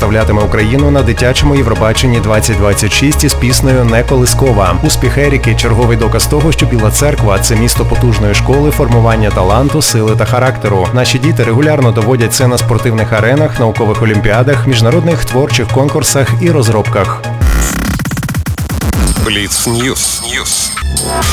представлятиме Україну на дитячому Євробаченні 2026 із піснею «Не колискова». Успіх Еріки – черговий доказ того, що Біла Церква – це місто потужної школи формування таланту, сили та характеру. Наші діти регулярно доводять це на спортивних аренах, наукових олімпіадах, міжнародних творчих конкурсах і розробках. Бліц Ньюс.